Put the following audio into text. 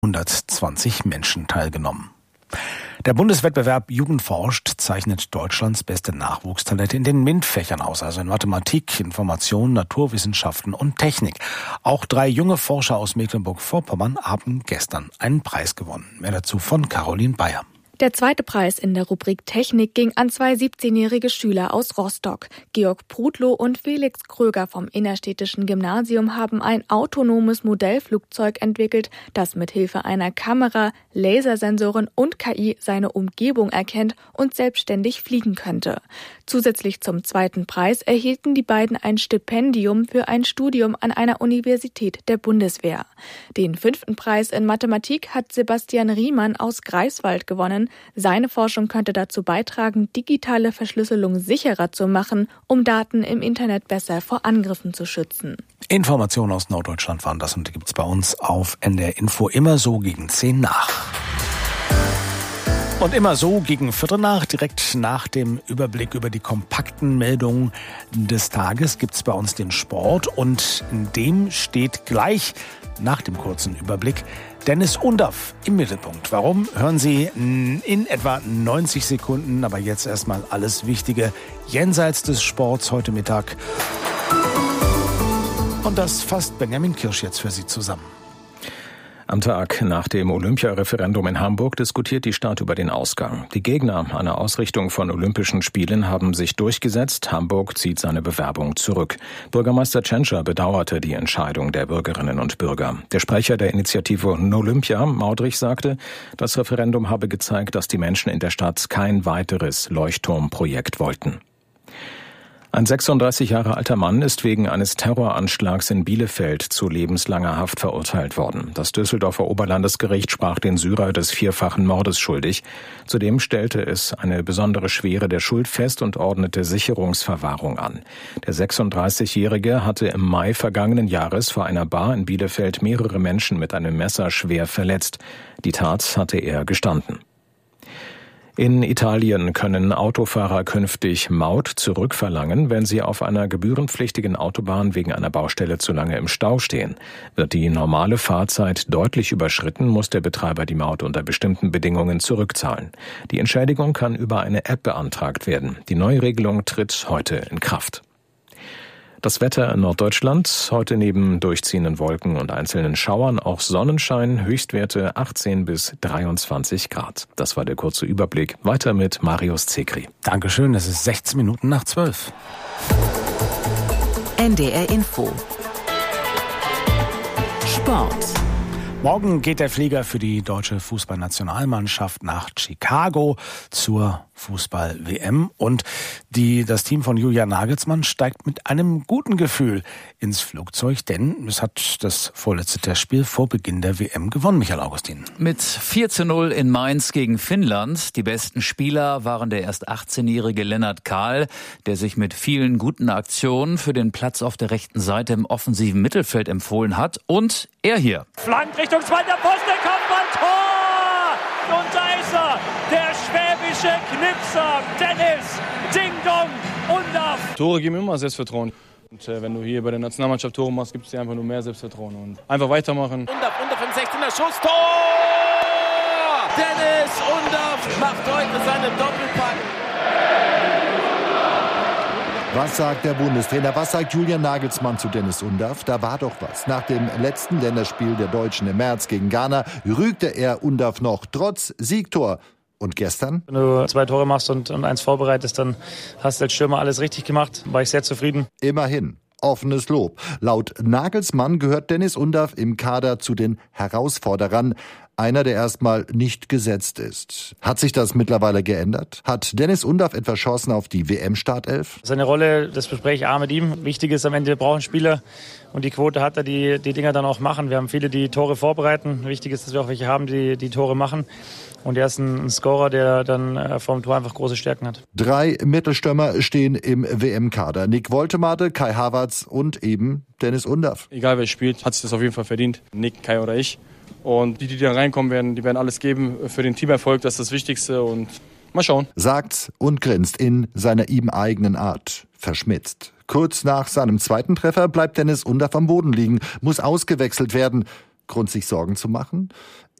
120 Menschen teilgenommen. Der Bundeswettbewerb Jugend forscht zeichnet Deutschlands beste Nachwuchstalente in den MINT-Fächern aus, also in Mathematik, Information, Naturwissenschaften und Technik. Auch 3 junge Forscher aus Mecklenburg-Vorpommern haben gestern einen Preis gewonnen. Mehr dazu von Caroline Bayer. Der zweite Preis in der Rubrik Technik ging an 2 17-jährige Schüler aus Rostock. Georg Prudlow und Felix Kröger vom Innerstädtischen Gymnasium haben ein autonomes Modellflugzeug entwickelt, das mit Hilfe einer Kamera, Lasersensoren und KI seine Umgebung erkennt und selbstständig fliegen könnte. Zusätzlich zum zweiten Preis erhielten die beiden ein Stipendium für ein Studium an einer Universität der Bundeswehr. Den 5. Preis in Mathematik hat Sebastian Riemann aus Greifswald gewonnen. Seine Forschung könnte dazu beitragen, digitale Verschlüsselung sicherer zu machen, um Daten im Internet besser vor Angriffen zu schützen. Informationen aus Norddeutschland waren das und die gibt's bei uns auf NDR Info immer so gegen 10 nach. Und immer so gegen 4 nach, direkt nach dem Überblick über die kompakten Meldungen des Tages, gibt's bei uns den Sport und in dem steht gleich nach dem kurzen Überblick Dennis Undaff im Mittelpunkt. Warum? Hören Sie in etwa 90 Sekunden, aber jetzt erstmal alles Wichtige jenseits des Sports heute Mittag. Und das fasst Benjamin Kirsch jetzt für Sie zusammen. Am Tag nach dem Olympia-Referendum in Hamburg diskutiert die Stadt über den Ausgang. Die Gegner einer Ausrichtung von Olympischen Spielen haben sich durchgesetzt. Hamburg zieht seine Bewerbung zurück. Bürgermeister Tschentscher bedauerte die Entscheidung der Bürgerinnen und Bürger. Der Sprecher der Initiative Olympia, Maudrich, sagte, das Referendum habe gezeigt, dass die Menschen in der Stadt kein weiteres Leuchtturmprojekt wollten. Ein 36 Jahre alter Mann ist wegen eines Terroranschlags in Bielefeld zu lebenslanger Haft verurteilt worden. Das Düsseldorfer Oberlandesgericht sprach den Syrer des 4-fachen Mordes schuldig. Zudem stellte es eine besondere Schwere der Schuld fest und ordnete Sicherungsverwahrung an. Der 36-Jährige hatte im Mai vergangenen Jahres vor einer Bar in Bielefeld mehrere Menschen mit einem Messer schwer verletzt. Die Tat hatte er gestanden. In Italien können Autofahrer künftig Maut zurückverlangen, wenn sie auf einer gebührenpflichtigen Autobahn wegen einer Baustelle zu lange im Stau stehen. Wird die normale Fahrzeit deutlich überschritten, muss der Betreiber die Maut unter bestimmten Bedingungen zurückzahlen. Die Entschädigung kann über eine App beantragt werden. Die neue Regelung tritt heute in Kraft. Das Wetter in Norddeutschland, heute neben durchziehenden Wolken und einzelnen Schauern auch Sonnenschein, Höchstwerte 18 bis 23 Grad. Das war der kurze Überblick. Weiter mit Marius Zekri. Dankeschön, es ist 16 Minuten nach 12. NDR Info. Sport. Morgen geht der Flieger für die deutsche Fußballnationalmannschaft nach Chicago zur Fußball-WM und das Team von Julian Nagelsmann steigt mit einem guten Gefühl ins Flugzeug, denn es hat das vorletzte Testspiel vor Beginn der WM gewonnen, Michael Augustin. Mit 4:0 in Mainz gegen Finnland. Die besten Spieler waren der erst 18-jährige Lennart Kahl, der sich mit vielen guten Aktionen für den Platz auf der rechten Seite im offensiven Mittelfeld empfohlen hat, und er hier. Flank Richtung zweiter Pfosten, Kopfball, Tor! Und da ist er, der schwäbische Knipser, Dennis Ding Dong Undaff. Tore geben immer Selbstvertrauen. Und wenn du hier bei der Nationalmannschaft Tore machst, gibt es dir einfach nur mehr Selbstvertrauen. Und einfach weitermachen. Undaff im 16er Schuss, Tor! Dennis Undaff macht heute seinen Doppelpack. Was sagt der Bundestrainer? Was sagt Julian Nagelsmann zu Dennis Undaff? Da war doch was. Nach dem letzten Länderspiel der Deutschen im März gegen Ghana rügte er Undaff noch, trotz Siegtor. Und gestern? Wenn du 2 Tore machst und 1 vorbereitest, dann hast du als Stürmer alles richtig gemacht. War ich sehr zufrieden. Immerhin. Offenes Lob. Laut Nagelsmann gehört Dennis Undaff im Kader zu den Herausforderern. Einer, der erstmal nicht gesetzt ist. Hat sich das mittlerweile geändert? Hat Dennis Undaff etwa Chancen auf die WM-Startelf? Seine Rolle, das bespreche ich mit ihm. Wichtig ist am Ende, wir brauchen Spieler. Und die Quote hat er, die Dinger dann auch machen. Wir haben viele, die Tore vorbereiten. Wichtig ist, dass wir auch welche haben, die Tore machen. Und er ist ein Scorer, der dann vorm Tor einfach große Stärken hat. 3 Mittelstürmer stehen im WM-Kader. Nick Woltemade, Kai Havertz und eben Dennis Undaff. Egal wer spielt, hat sich das auf jeden Fall verdient. Nick, Kai oder ich. Und die da reinkommen werden, die werden alles geben für den Teamerfolg. Das ist das Wichtigste und mal schauen. Sagt und grinst in seiner ihm eigenen Art. Verschmitzt. Kurz nach seinem zweiten Treffer bleibt Dennis Undaff am Boden liegen, muss ausgewechselt werden. Grund, sich Sorgen zu machen?